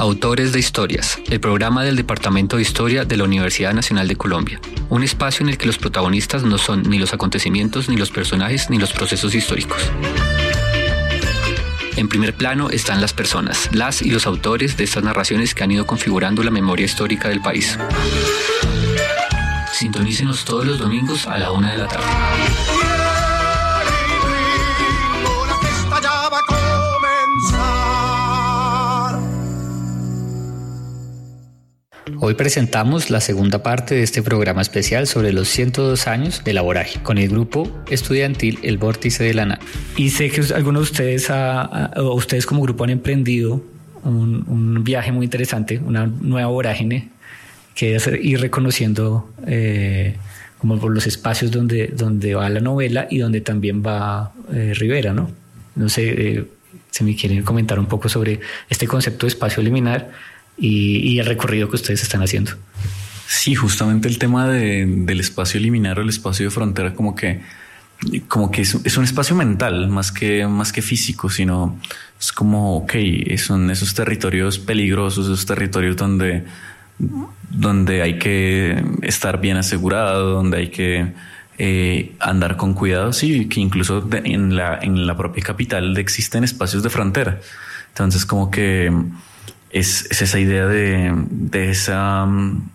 Autores de Historias, el programa del Departamento de Historia de la Universidad Nacional de Colombia. Un espacio en el que los protagonistas no son ni los acontecimientos, ni los personajes, ni los procesos históricos. En primer plano están las personas, las y los autores de estas narraciones que han ido configurando la memoria histórica del país. Sintonícenos todos los domingos a la 1 de la tarde. Hoy presentamos la segunda parte de este programa especial sobre los 102 años de la vorágine con el grupo estudiantil El Vórtice de la Nada. Y sé que algunos de ustedes, ustedes como grupo han emprendido un viaje muy interesante, una nueva vorágine que es ir reconociendo como por los espacios donde va la novela y donde también va Rivera, ¿no? No sé si me quieren comentar un poco sobre este concepto de espacio liminar y el recorrido que ustedes están haciendo. Sí, justamente el tema del espacio liminar o el espacio de frontera como que es un espacio mental más que físico, sino es como, son esos territorios peligrosos, esos territorios donde hay que estar bien asegurado, donde hay que andar con cuidado. Sí, que incluso en la propia capital existen espacios de frontera. Entonces como que es esa idea de esa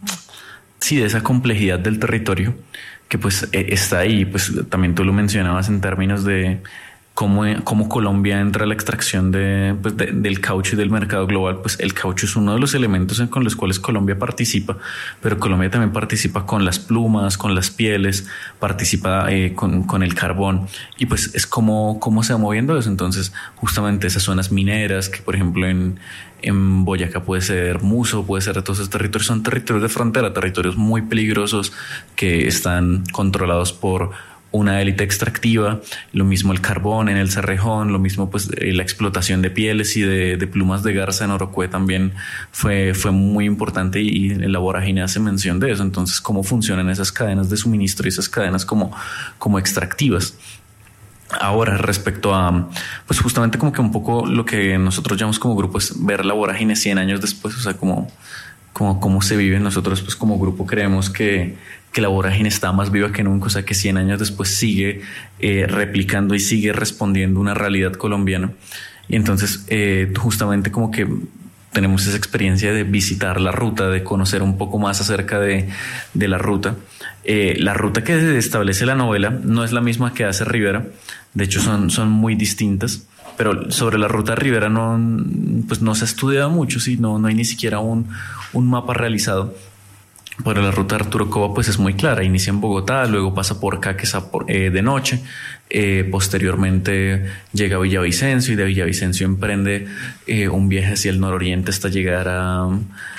complejidad del territorio que pues está ahí. Pues también tú lo mencionabas en términos de cómo Colombia entra a la extracción del caucho y del mercado global. Pues el caucho es uno de los elementos con los cuales Colombia participa, pero Colombia también participa con las plumas, con las pieles, participa con el carbón, y pues es cómo se va moviendo eso. Entonces justamente esas zonas mineras que por ejemplo en Boyacá puede ser Muso, puede ser todos esos territorios, son territorios de frontera, territorios muy peligrosos que están controlados por una élite extractiva. Lo mismo el carbón en el Cerrejón, lo mismo pues la explotación de pieles y de plumas de garza en Orocué también fue muy importante, y en la vorágine hace mención de eso. Entonces cómo funcionan esas cadenas de suministro y esas cadenas como extractivas. Ahora, respecto a, pues justamente como que un poco lo que nosotros llamamos como grupo es ver la vorágine 100 años después, o sea, cómo se vive. Nosotros pues como grupo creemos que la vorágine está más viva que nunca, o sea, que 100 años después sigue replicando y sigue respondiendo una realidad colombiana. Y entonces justamente como que tenemos esa experiencia de visitar la ruta, de conocer un poco más acerca de la ruta. La ruta que establece la novela no es la misma que hace Rivera, de hecho son muy distintas, pero sobre la ruta de Rivera no se ha estudiado mucho, no hay ni siquiera un mapa realizado. Pero la ruta de Arturo Cova pues es muy clara, inicia en Bogotá, luego pasa por Caquetá de noche, posteriormente llega a Villavicencio, y de Villavicencio emprende un viaje hacia el nororiente hasta llegar a,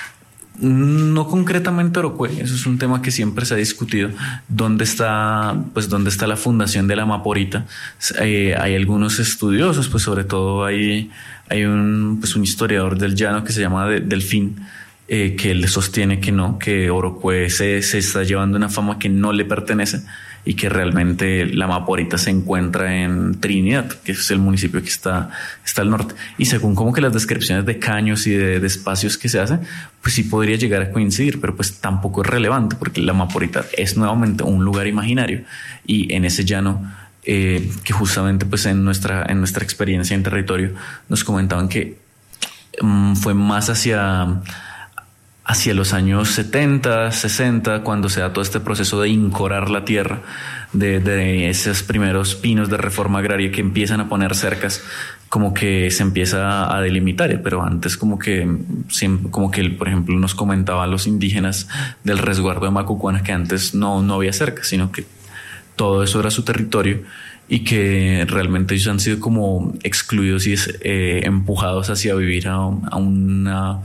no concretamente Orocué, eso es un tema que siempre se ha discutido, dónde está la fundación de la Maporita. Hay algunos estudiosos, pues sobre todo hay un historiador del llano que se llama Delfín, que él sostiene que Orocué se está llevando una fama que no le pertenece, y que realmente la Maporita se encuentra en Trinidad, que es el municipio que está al norte. Y según como que las descripciones de caños y de espacios que se hacen, pues sí podría llegar a coincidir, pero pues tampoco es relevante, porque la Maporita es nuevamente un lugar imaginario, y en ese llano que justamente pues en nuestra experiencia en territorio nos comentaban que fue más hacia los años 70, 60, cuando se da todo este proceso de incorar la tierra, de esos primeros pinos de reforma agraria que empiezan a poner cercas, como que se empieza a delimitar. Pero antes como que por ejemplo nos comentaban los indígenas del resguardo de Macucuana que antes no había cercas, sino que todo eso era su territorio, y que realmente ellos han sido como excluidos y empujados hacia vivir a una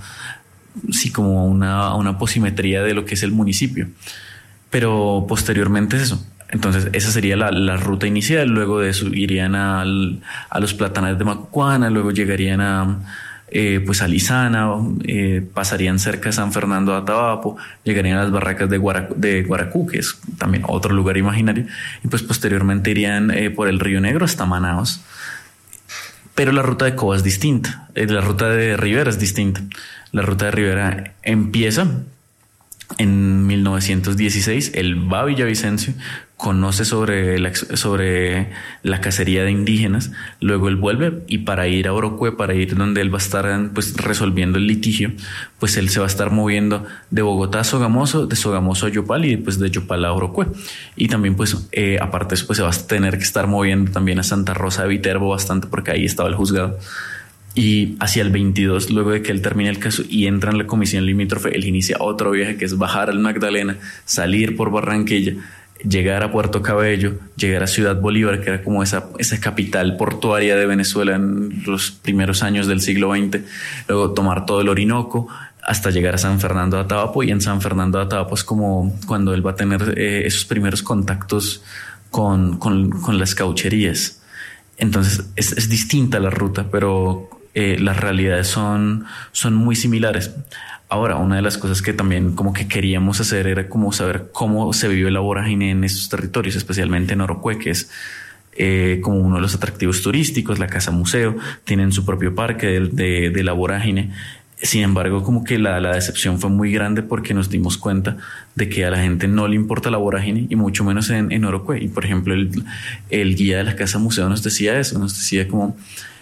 posimetría de lo que es el municipio. Pero posteriormente es eso. Entonces esa sería la ruta inicial. Luego de eso irían a los platanales de Macucuana, luego llegarían a Lizana, pasarían cerca de San Fernando de Atabapo, llegarían a las barracas de Guaracú, que es también otro lugar imaginario, y pues posteriormente irían por el Río Negro hasta Manaos. Pero la ruta de Cova es distinta, la ruta de Rivera es distinta. La ruta de Rivera empieza en 1916, él va a Villavicencio, conoce sobre la cacería de indígenas, luego él vuelve y para ir a Orocue, para ir donde él va a estar pues resolviendo el litigio, pues él se va a estar moviendo de Bogotá a Sogamoso, de Sogamoso a Yopal y después de Yopal a Orocue. Y también pues aparte de eso pues se va a tener que estar moviendo también a Santa Rosa de Viterbo bastante porque ahí estaba el juzgado. Y hacia el 22, luego de que él termine el caso y entra en la comisión limítrofe, él inicia otro viaje que es bajar al Magdalena, salir por Barranquilla, llegar a Puerto Cabello, llegar a Ciudad Bolívar, que era como esa capital portuaria de Venezuela en los primeros años del siglo XX, luego tomar todo el Orinoco hasta llegar a San Fernando de Atabapo, y en San Fernando de Atabapo es como cuando él va a tener esos primeros contactos con las caucherías. Entonces es distinta la ruta, pero las realidades son muy similares. Ahora, una de las cosas que también como que queríamos hacer era como saber cómo se vive la vorágine en estos territorios, especialmente en Orocue, que es como uno de los atractivos turísticos, la casa museo, tienen su propio parque de la vorágine. Sin embargo, como que la decepción fue muy grande porque nos dimos cuenta de que a la gente no le importa la vorágine y mucho menos en Orocue. Y por ejemplo, el guía de la casa museo nos decía eso, nos decía como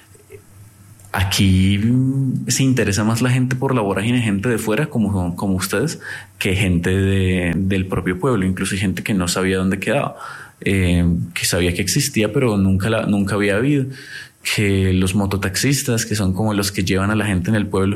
aquí se interesa más la gente por la vorágine, gente de fuera como ustedes, que gente del propio pueblo. Incluso hay gente que no sabía dónde quedaba, que sabía que existía, pero nunca había habido. Que los mototaxistas, que son como los que llevan a la gente en el pueblo,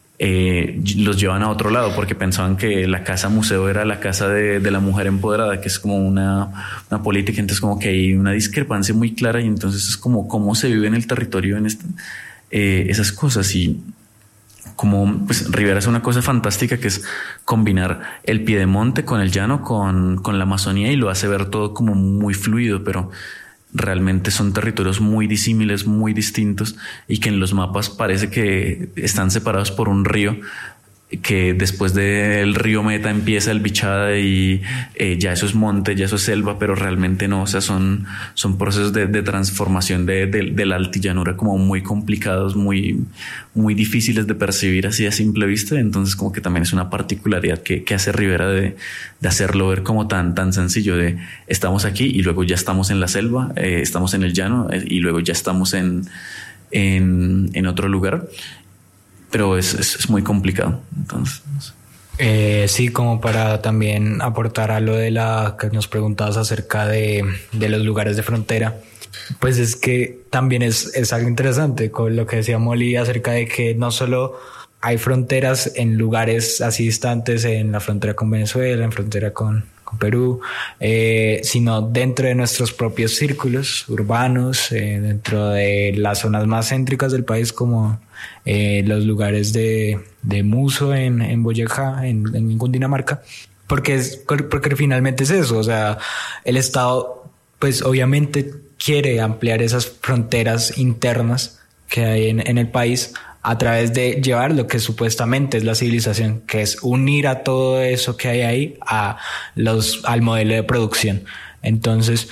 los llevan a otro lado porque pensaban que la casa museo era la casa de la mujer empoderada, que es como una política. Entonces como que hay una discrepancia muy clara, y entonces es como cómo se vive en el territorio en esas cosas. Y como pues Rivera es una cosa fantástica, que es combinar el piedemonte con el llano, con la Amazonía, y lo hace ver todo como muy fluido, pero realmente son territorios muy disímiles, muy distintos, y que en los mapas parece que están separados por un río, que después del río Meta empieza el Bichada y ya eso es monte, ya eso es selva, pero realmente no. O sea, son procesos de transformación de la altillanura como muy complicados, muy, muy difíciles de percibir así a simple vista. Entonces como que también es una particularidad que hace Rivera de hacerlo ver como tan sencillo, de estamos aquí y luego ya estamos en la selva, estamos en el llano y luego ya estamos en otro lugar. Pero es muy complicado. Entonces, no sé. Sí, como para también aportar a lo de la que nos preguntabas acerca de los lugares de frontera, pues es que también es algo interesante con lo que decía Molly acerca de que no solo hay fronteras en lugares así distantes, en la frontera con Venezuela, en frontera con Perú, sino dentro de nuestros propios círculos urbanos, dentro de las zonas más céntricas del país, como los lugares de Muso en Boyacá, en Cundinamarca, porque finalmente es eso. O sea, el Estado pues obviamente quiere ampliar esas fronteras internas que hay en el país a través de llevar lo que supuestamente es la civilización, que es unir a todo eso que hay ahí al modelo de producción. Entonces,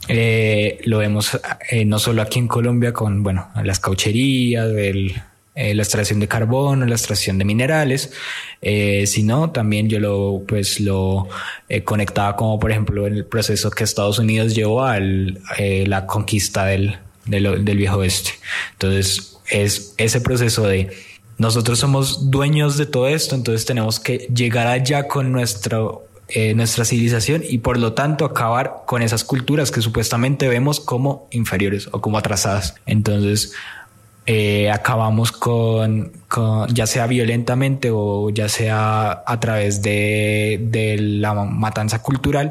lo vemos no solo aquí en Colombia con, las caucherías, la extracción de carbono, la extracción de minerales, sino también yo lo conectaba como, por ejemplo, el proceso que Estados Unidos llevó a la conquista del viejo oeste. Entonces, es ese proceso de nosotros somos dueños de todo esto, entonces tenemos que llegar allá con nuestra civilización y por lo tanto acabar con esas culturas que supuestamente vemos como inferiores o como atrasadas. Entonces acabamos con ya sea violentamente o ya sea a través de la matanza cultural,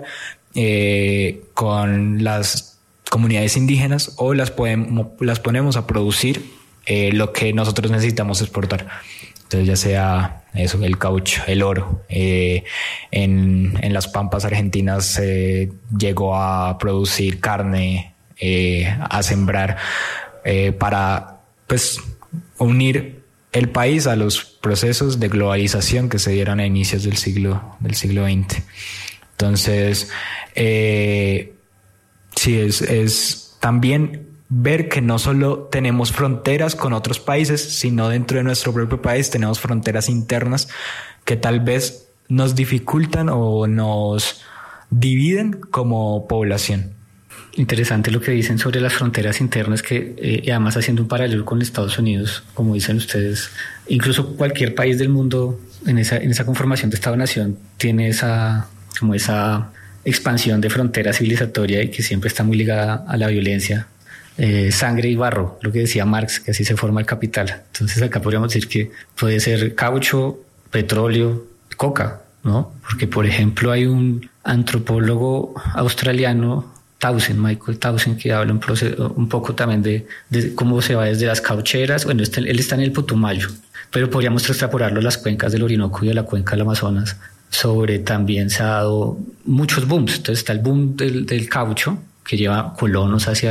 con las comunidades indígenas, o las ponemos a producir lo que nosotros necesitamos exportar. Entonces, ya sea eso, el caucho, el oro. En las pampas argentinas se llegó a producir carne, a sembrar, para pues unir el país a los procesos de globalización que se dieron a inicios del siglo XX. Entonces, sí, es también ver que no solo tenemos fronteras con otros países, sino dentro de nuestro propio país tenemos fronteras internas que tal vez nos dificultan o nos dividen como población. Interesante lo que dicen sobre las fronteras internas, que y además haciendo un paralelo con Estados Unidos, como dicen ustedes, incluso cualquier país del mundo en esa conformación de Estado-Nación tiene esa expansión de frontera civilizatoria y que siempre está muy ligada a la violencia. Sangre y barro, lo que decía Marx, que así se forma el capital. Entonces acá podríamos decir que puede ser caucho, petróleo, coca, ¿no? Porque, por ejemplo, hay un antropólogo australiano, Michael Townsend, que habla un poco también de cómo se va desde las caucheras. Bueno, él está en el Putumayo, pero podríamos extrapolarlo a las cuencas del Orinoco y a la cuenca del Amazonas. También se ha dado muchos booms. Entonces está el boom del caucho, que lleva colonos hacia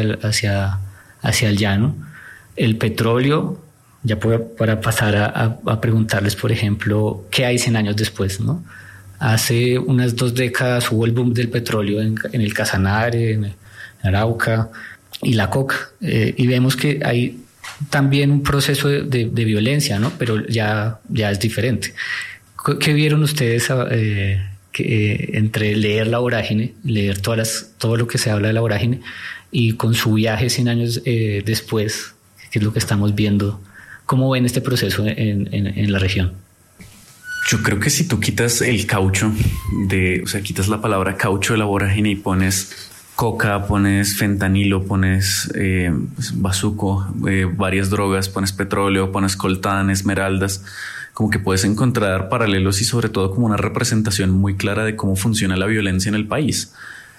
el llano. El petróleo, ya para pasar a preguntarles, por ejemplo, ¿qué hay 100 años después, no? Hace unas 2 décadas hubo el boom del petróleo en el Casanare, en Arauca y la coca. Y vemos que hay también un proceso de violencia, ¿no? Pero ya es diferente. ¿Qué vieron ustedes entre leer La Vorágine, leer todo lo que se habla de La Vorágine, y con su viaje 100 años después, que es lo que estamos viendo? ¿Cómo ven este proceso en la región? Yo creo que si tú quitas el caucho quitas la palabra caucho de La Vorágine y pones coca, pones fentanilo, pones bazuco, varias drogas, pones petróleo, pones coltán, esmeraldas, como que puedes encontrar paralelos y sobre todo como una representación muy clara de cómo funciona la violencia en el país.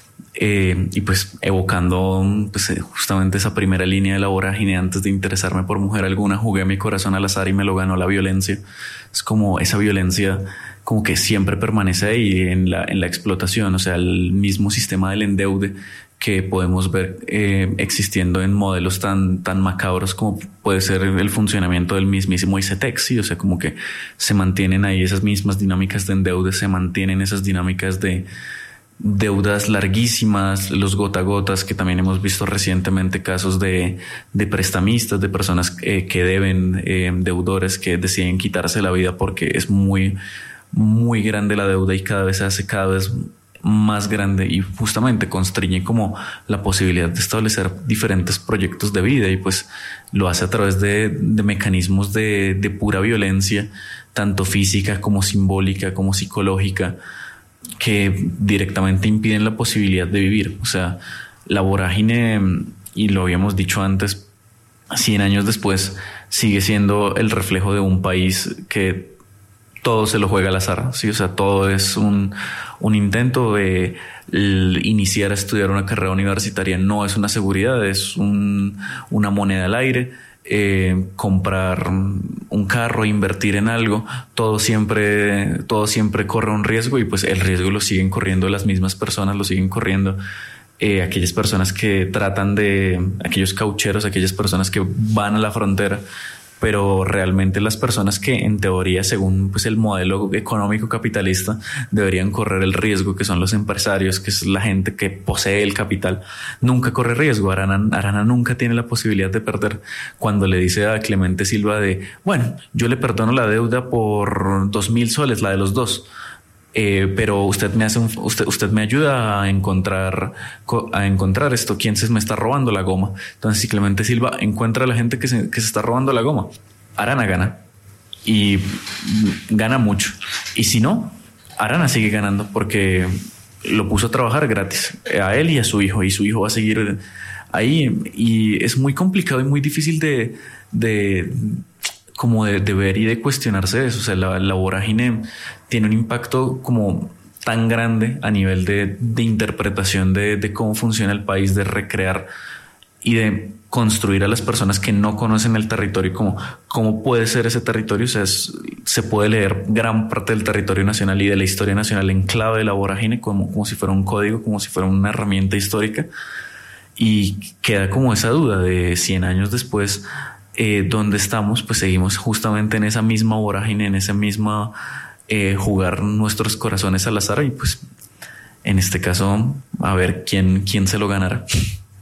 Y pues evocando justamente esa primera línea de La Vorágine, antes de interesarme por mujer alguna, jugué mi corazón al azar y me lo ganó la violencia. Es como esa violencia como que siempre permanece ahí en la explotación, o sea, el mismo sistema del endeude que podemos ver existiendo en modelos tan macabros como puede ser el funcionamiento del mismísimo ICETEX, ¿sí? O sea, como que se mantienen ahí esas mismas dinámicas de endeude, se mantienen esas dinámicas de deudas larguísimas, los gota a gotas, que también hemos visto recientemente casos de prestamistas, de personas que deben, deudores que deciden quitarse la vida porque es muy, muy grande la deuda y cada vez se hace cada vez más grande y justamente constriñe como la posibilidad de establecer diferentes proyectos de vida, y pues lo hace a través de mecanismos de pura violencia, tanto física como simbólica como psicológica, que directamente impiden la posibilidad de vivir. O sea, La Vorágine, y lo habíamos dicho antes, 100 años después sigue siendo el reflejo de un país que todo se lo juega al azar, ¿sí? O sea, todo es un intento de iniciar a estudiar una carrera universitaria. No es una seguridad, es una moneda al aire. Comprar un carro, invertir en algo, todo siempre corre un riesgo, y pues el riesgo lo siguen corriendo las mismas personas, lo siguen corriendo aquellas personas que tratan aquellos caucheros, aquellas personas que van a la frontera, pero realmente las personas que en teoría, según pues el modelo económico capitalista, deberían correr el riesgo, que son los empresarios, que es la gente que posee el capital, nunca corre riesgo. Arana nunca tiene la posibilidad de perder. Cuando le dice a Clemente Silva bueno, yo le perdono la deuda por 2.000 soles, la de los dos, pero usted me ayuda a encontrar esto. ¿Quién se me está robando la goma? Entonces, si Clemente Silva encuentra a la gente que se está robando la goma, Arana gana, y gana mucho. Y si no, Arana sigue ganando porque lo puso a trabajar gratis a él y a su hijo, y su hijo va a seguir ahí. Y es muy complicado y muy difícil de ver y de cuestionarse eso. O sea, la vorágine tiene un impacto como tan grande a nivel de interpretación de cómo funciona el país, de recrear y de construir a las personas que no conocen el territorio, cómo puede ser ese territorio. O sea, se puede leer gran parte del territorio nacional y de la historia nacional en clave de la vorágine, como si fuera un código, como si fuera una herramienta histórica, y queda como esa duda de 100 años después. Donde estamos, pues seguimos justamente en esa misma vorágine, en esa misma jugar nuestros corazones al azar, y pues en este caso a ver quién se lo ganará.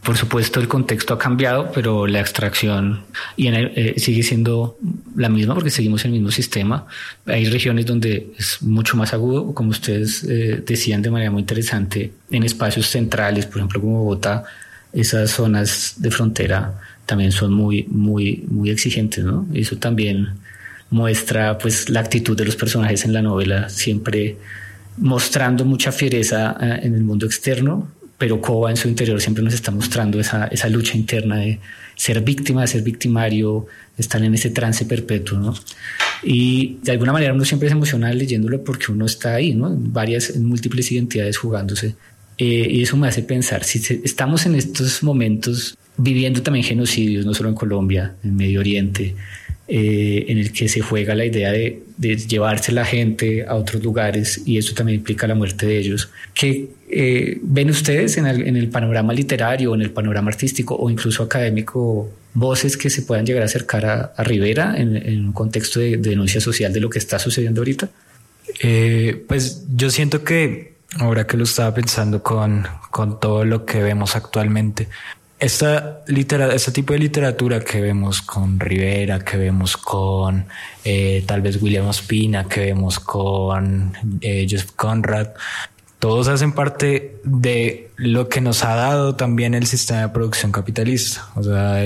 Por supuesto, el contexto ha cambiado, pero la extracción sigue siendo la misma porque seguimos en el mismo sistema. Hay regiones donde es mucho más agudo, como ustedes decían de manera muy interesante, en espacios centrales, por ejemplo, como Bogotá, esas zonas de frontera también son muy, muy, muy exigentes, ¿no? Eso también muestra, pues, la actitud de los personajes en la novela, siempre mostrando mucha fiereza en el mundo externo, pero Koba en su interior siempre nos está mostrando esa lucha interna de ser víctima, de ser victimario, de estar en ese trance perpetuo, ¿no? Y de alguna manera uno siempre se emociona leyéndolo porque uno está ahí, ¿no? En múltiples identidades jugándose. Y eso me hace pensar, si estamos en estos momentos viviendo también genocidios, no solo en Colombia, en Medio Oriente, en el que se juega la idea de llevarse la gente a otros lugares, y eso también implica la muerte de ellos. ¿Qué ven ustedes en el panorama literario, en el panorama artístico o incluso académico, voces que se puedan llegar a acercar a Rivera en un contexto de denuncia social de lo que está sucediendo ahorita? Pues yo siento que ahora que lo estaba pensando con todo lo que vemos actualmente, este tipo de literatura que vemos con Rivera, que vemos con tal vez William Ospina, que vemos con Joseph Conrad, todos hacen parte de lo que nos ha dado también el sistema de producción capitalista. O sea,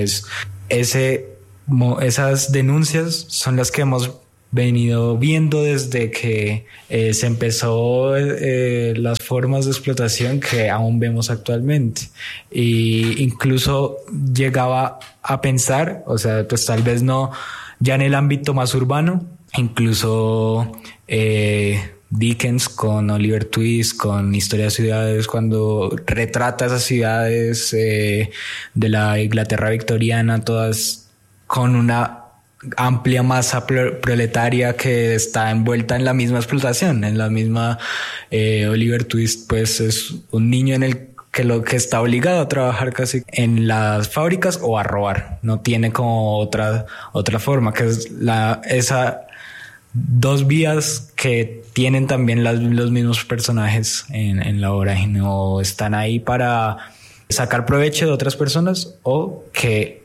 esas denuncias son las que hemos venido viendo desde que se empezó las formas de explotación que aún vemos actualmente. Y incluso llegaba a pensar, o sea, pues tal vez no ya en el ámbito más urbano, incluso Dickens con Oliver Twist, con Historia de Ciudades, cuando retrata esas ciudades de la Inglaterra victoriana, todas con una amplia masa proletaria que está envuelta en la misma explotación, en la misma Oliver Twist pues es un niño en el que lo que está obligado a trabajar casi en las fábricas o a robar, no tiene como otra forma, que es esa dos vías que tienen también los mismos personajes en la obra, o están ahí para sacar provecho de otras personas o que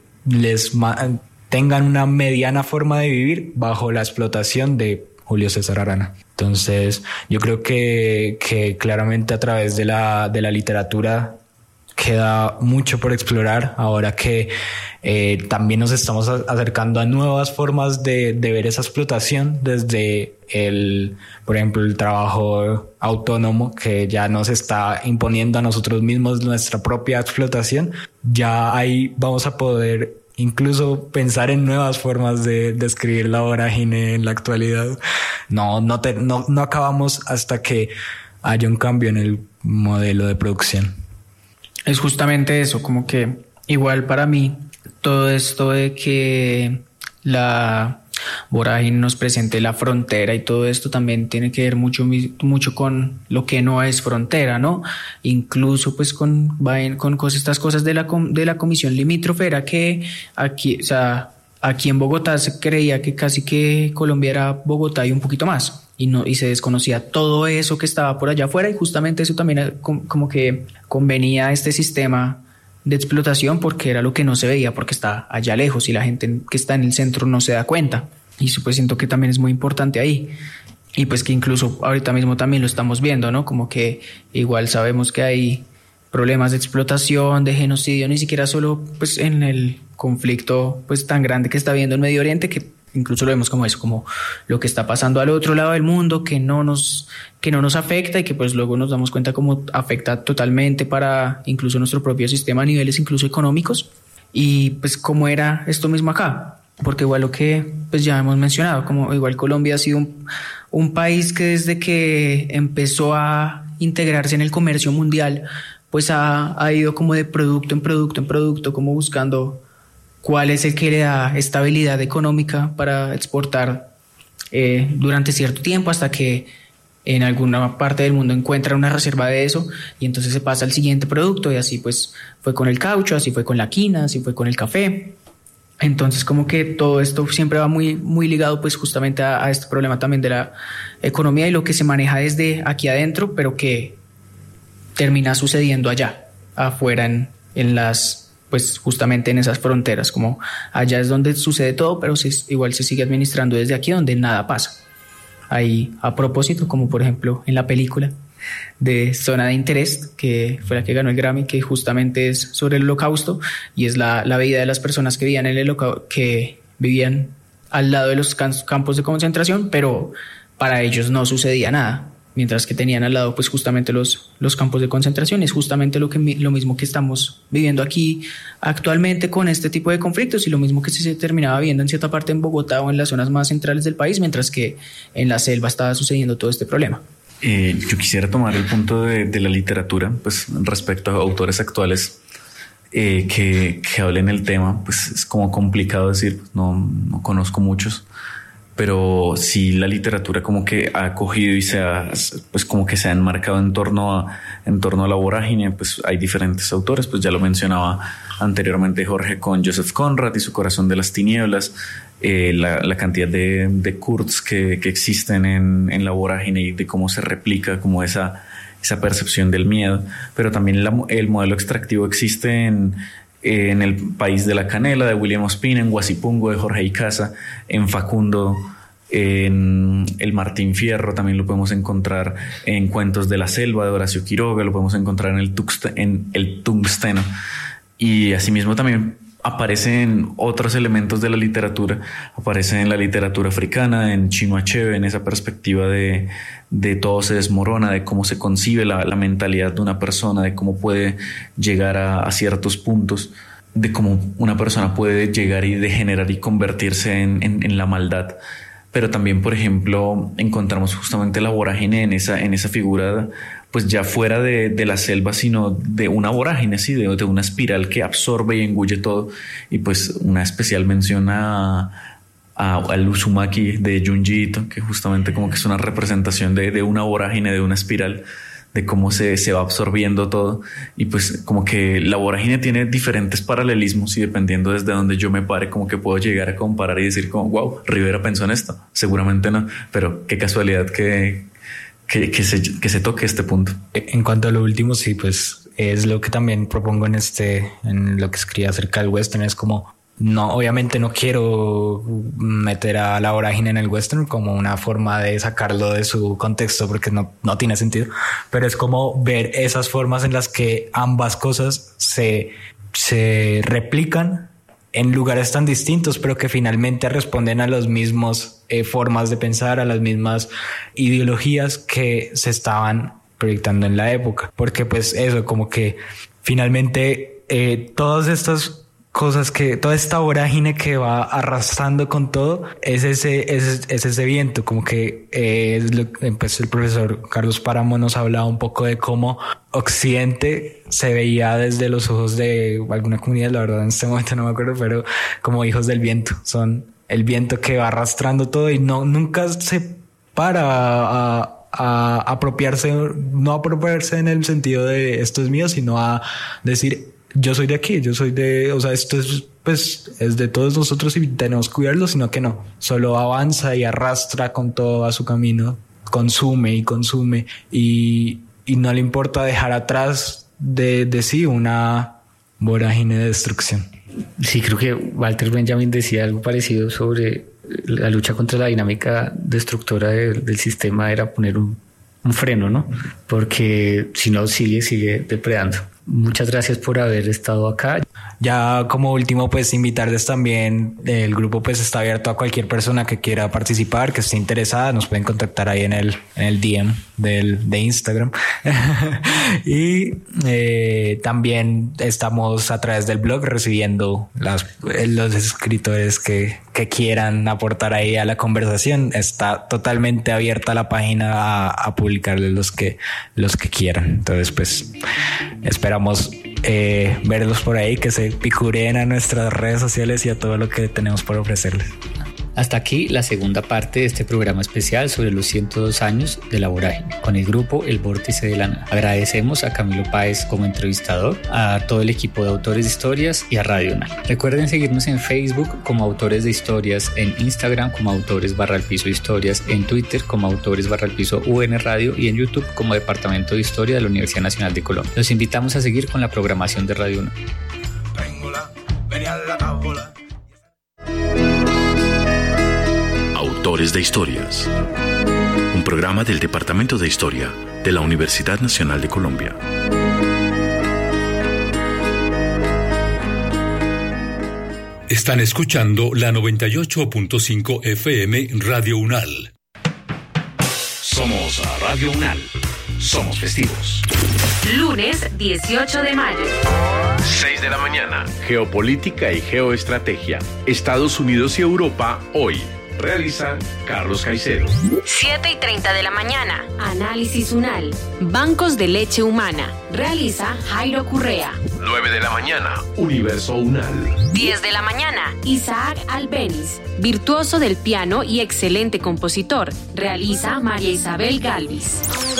tengan una mediana forma de vivir bajo la explotación de Julio César Arana. Entonces, yo creo que claramente a través de la literatura queda mucho por explorar ahora que también nos estamos acercando a nuevas formas de ver esa explotación desde por ejemplo, el trabajo autónomo que ya nos está imponiendo a nosotros mismos nuestra propia explotación. Ya ahí vamos a poder incluso pensar en nuevas formas de escribir la vorágine en la actualidad. No acabamos hasta que haya un cambio en el modelo de producción. Es justamente eso, como que igual para mí todo esto de que la vorágine nos presente la frontera y todo esto también tiene que ver mucho con lo que no es frontera, ¿no? Incluso pues con estas cosas de la comisión limítrofe, era que aquí, o sea, aquí en Bogotá se creía que casi que Colombia era Bogotá y un poquito más, y se desconocía todo eso que estaba por allá afuera, y justamente eso también como que convenía a este sistema de explotación porque era lo que no se veía porque está allá lejos y la gente que está en el centro no se da cuenta, y eso pues siento que también es muy importante ahí, y pues que incluso ahorita mismo también lo estamos viendo, ¿no? Como que igual sabemos que hay problemas de explotación, de genocidio, ni siquiera solo pues en el conflicto pues tan grande que está habiendo en Medio Oriente, que incluso lo vemos como eso, como lo que está pasando al otro lado del mundo, que no nos afecta, y que pues luego nos damos cuenta cómo afecta totalmente para incluso nuestro propio sistema a niveles incluso económicos. Y pues cómo era esto mismo acá, porque igual lo que pues ya hemos mencionado, como igual Colombia ha sido un país que desde que empezó a integrarse en el comercio mundial pues ha ido como de producto en producto, como buscando cuál es el que le da estabilidad económica para exportar durante cierto tiempo, hasta que en alguna parte del mundo encuentra una reserva de eso y entonces se pasa al siguiente producto, y así pues fue con el caucho, así fue con la quina, así fue con el café. Entonces como que todo esto siempre va muy, muy ligado pues justamente a este problema también de la economía y lo que se maneja desde aquí adentro, pero que termina sucediendo allá afuera en pues justamente en esas fronteras, como allá es donde sucede todo, pero igual se sigue administrando desde aquí donde nada pasa. Ahí, a propósito, como por ejemplo en la película de Zona de Interés, que fue la que ganó el Grammy, que justamente es sobre el Holocausto y es la vida de las personas que vivían al lado de los campos de concentración, pero para ellos no sucedía nada, mientras que tenían al lado pues justamente los campos de concentración. Es justamente lo mismo que estamos viviendo aquí actualmente con este tipo de conflictos, y lo mismo que se terminaba viendo en cierta parte en Bogotá o en las zonas más centrales del país, mientras que en la selva estaba sucediendo todo este problema. Yo quisiera tomar el punto de la literatura, pues respecto a autores actuales que hablen el tema. Pues es como complicado decir, no conozco muchos, pero sí la literatura como que ha acogido y pues como que se ha enmarcado en torno a la vorágine. Pues hay diferentes autores, pues ya lo mencionaba anteriormente Jorge con Joseph Conrad y su Corazón de las Tinieblas, la cantidad de Kurtz que existen en la vorágine y de cómo se replica como esa percepción del miedo, pero también el modelo extractivo existe en El País de la Canela de William Ospina, en Guasipungo de Jorge Icaza, en Facundo, en El Martín Fierro también lo podemos encontrar, en Cuentos de la Selva de Horacio Quiroga lo podemos encontrar en El Tungsteno, y asimismo también aparecen otros elementos de la literatura, aparece en la literatura africana, en Chinua Achebe, en esa perspectiva de todo se desmorona, de cómo se concibe la mentalidad de una persona, de cómo puede llegar a ciertos puntos, de cómo una persona puede llegar y degenerar y convertirse en la maldad. Pero también, por ejemplo, encontramos justamente la vorágine en esa figura, pues ya fuera de la selva, sino de una vorágine, sí, de una espiral que absorbe y engulle todo. Y pues una especial mención al Uzumaki de Junji Ito, que justamente como que es una representación de una vorágine, de una espiral, de cómo se va absorbiendo todo. Y pues como que la vorágine tiene diferentes paralelismos, y dependiendo desde donde yo me pare, como que puedo llegar a comparar y decir como, wow, Rivera pensó en esto. Seguramente no, pero qué casualidad que se toque este punto. En cuanto a lo último, sí, pues es lo que también propongo en lo que escribí acerca del western. Es como, no, obviamente no quiero meter a la vorágine en el western como una forma de sacarlo de su contexto, porque no tiene sentido, pero es como ver esas formas en las que ambas cosas se replican en lugares tan distintos, pero que finalmente responden a los mismos formas de pensar, a las mismas ideologías que se estaban proyectando en la época. Porque pues eso, como que finalmente todas estas cosas, que toda esta vorágine que va arrastrando con todo es ese viento, como que pues el profesor Carlos Páramo nos hablaba un poco de cómo Occidente se veía desde los ojos de alguna comunidad, la verdad en este momento no me acuerdo, pero como hijos del viento, son el viento que va arrastrando todo y nunca se para a apropiarse, no apropiarse en el sentido de esto es mío, sino a decir yo soy de aquí, o sea, esto es de todos nosotros y tenemos que cuidarlo, sino que no, solo avanza y arrastra con todo a su camino, consume y no le importa dejar atrás de sí una vorágine de destrucción. Sí, creo que Walter Benjamin decía algo parecido sobre la lucha contra la dinámica destructora del sistema, era poner un freno, ¿no? Porque si no sigue depredando. Muchas gracias por haber estado acá. Ya como último, pues invitarles también, el grupo pues está abierto a cualquier persona que quiera participar, que esté interesada, nos pueden contactar ahí en el DM de Instagram. Y también estamos a través del blog recibiendo los escritores que quieran aportar ahí a la conversación. Está totalmente abierta la página a publicarles los que quieran. Entonces pues esperamos verlos por ahí, que se picureen a nuestras redes sociales y a todo lo que tenemos por ofrecerles. Hasta aquí la segunda parte de este programa especial sobre los 102 años de la vorágine, con el grupo El Vórtice de la Nada. Agradecemos a Camilo Páez como entrevistador, a todo el equipo de Autores de Historias y a Radio UNAL. Recuerden seguirnos en Facebook como Autores de Historias, en Instagram como Autores_Piso Historias, en Twitter como Autores_Piso UN Radio y en YouTube como Departamento de Historia de la Universidad Nacional de Colombia. Los invitamos a seguir con la programación de Radio UNAL. Autores de Historias, un programa del Departamento de Historia de la Universidad Nacional de Colombia. Están escuchando la 98.5 FM Radio UNAL. Somos Radio UNAL. Somos festivos. Lunes 18 de mayo. 6 de la mañana. Geopolítica y geoestrategia. Estados Unidos y Europa hoy. Realiza Carlos Caicedo. 7:30 de la mañana. Análisis UNAL. Bancos de leche humana. Realiza Jairo Currea. 9 de la mañana. Universo UNAL. 10 de la mañana. Isaac Albeniz. Virtuoso del piano y excelente compositor. Realiza María Isabel Galvis.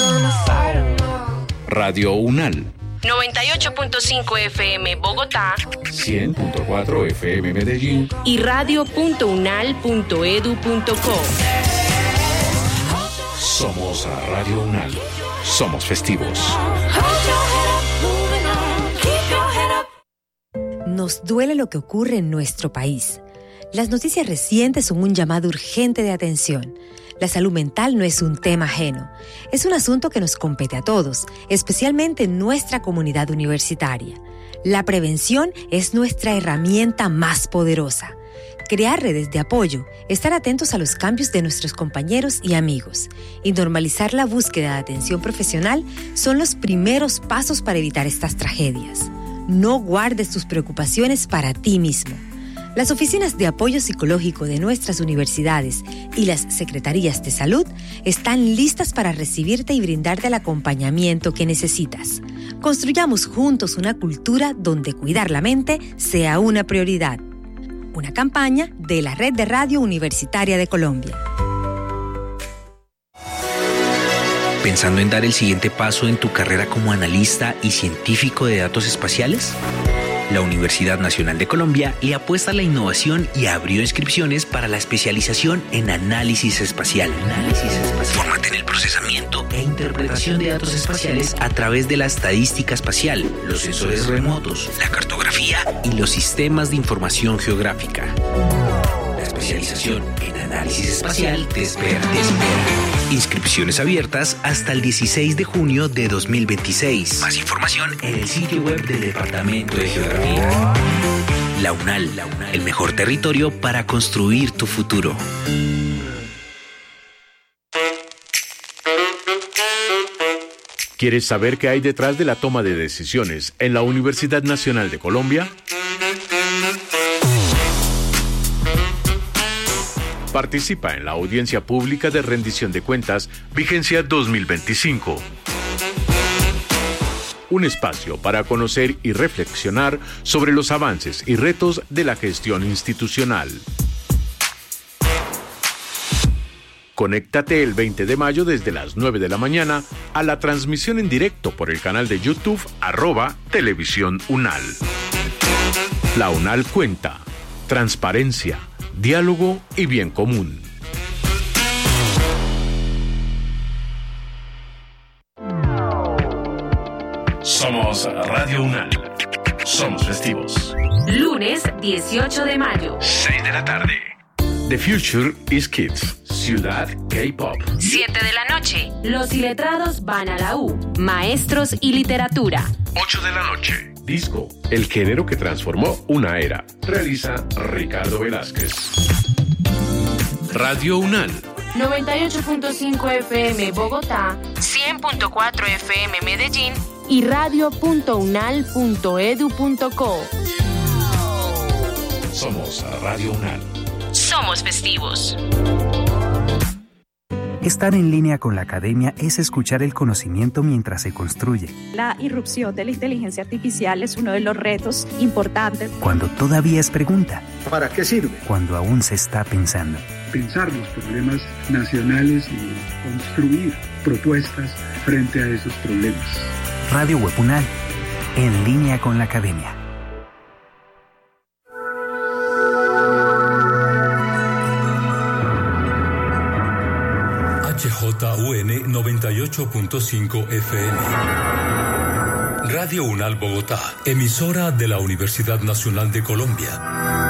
Radio UNAL. 98.5 FM Bogotá, 100.4 FM Medellín y radio.unal.edu.co. Somos Radio UNAL. Somos festivos. Nos duele lo que ocurre en nuestro país. Las noticias recientes son un llamado urgente de atención. La salud mental no es un tema ajeno. Es un asunto que nos compete a todos, especialmente en nuestra comunidad universitaria. La prevención es nuestra herramienta más poderosa. Crear redes de apoyo, estar atentos a los cambios de nuestros compañeros y amigos y normalizar la búsqueda de atención profesional son los primeros pasos para evitar estas tragedias. No guardes tus preocupaciones para ti mismo. Las oficinas de apoyo psicológico de nuestras universidades y las secretarías de salud están listas para recibirte y brindarte el acompañamiento que necesitas. Construyamos juntos una cultura donde cuidar la mente sea una prioridad. Una campaña de la Red de Radio Universitaria de Colombia. ¿Pensando en dar el siguiente paso en tu carrera como analista y científico de datos espaciales? La Universidad Nacional de Colombia le apuesta a la innovación y abrió inscripciones para la especialización en análisis espacial. Fórmate en el procesamiento e interpretación de datos espaciales a través de la estadística espacial, los sensores remotos, la cartografía y los sistemas de información geográfica. La especialización en análisis espacial te espera. Inscripciones abiertas hasta el 16 de junio de 2026. Más información en el sitio web del Departamento de Geografía. La UNAL, el mejor territorio para construir tu futuro. ¿Quieres saber qué hay detrás de la toma de decisiones en la Universidad Nacional de Colombia? Participa en la audiencia pública de rendición de cuentas, vigencia 2025. Un espacio para conocer y reflexionar sobre los avances y retos de la gestión institucional. Conéctate el 20 de mayo desde las 9 de la mañana a la transmisión en directo por el canal de YouTube @Televisión UNAL. La UNAL cuenta. Transparencia, diálogo y bien común. Somos Radio UNAL. Somos festivos. Lunes 18 de mayo. 6 de la tarde. The Future is Kids. Ciudad K-Pop. 7 de la noche. Los iletrados van a la U. Maestros y literatura. 8 de la noche. Disco. El género que transformó una era. Realiza Ricardo Velázquez. Radio UNAL. 98.5 FM Bogotá, 100.4 FM Medellín y radio.unal.edu.co. Somos Radio UNAL. Somos festivos. Estar en línea con la academia es escuchar el conocimiento mientras se construye. La irrupción de la inteligencia artificial es uno de los retos importantes. Cuando todavía es pregunta. ¿Para qué sirve? Cuando aún se está pensando. Pensar los problemas nacionales y construir propuestas frente a esos problemas. Radio Web UNAL, en línea con la academia. HJUN 98.5 FM. Radio UNAL Bogotá, emisora de la Universidad Nacional de Colombia.